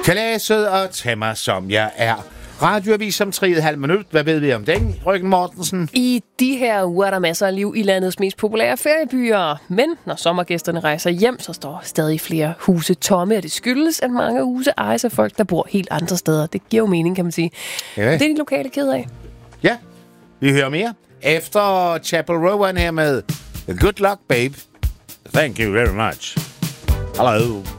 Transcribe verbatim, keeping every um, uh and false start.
Kalaset og tag mig som jeg er. Radioavis om tre og et halvt minut. Hvad ved vi om den, Røkken Mortensen? I de her uger er der masser af liv i landets mest populære feriebyer. Men når sommergæsterne rejser hjem, så står stadig flere huse tomme, og det skyldes, at mange huse ejes af folk, der bor helt andre steder. Det giver jo mening, kan man sige. Ja. Det er de lokale ked af. Ja, vi hører mere efter Chapel Rowan her med Good Luck, Babe. Thank you very much. Hello.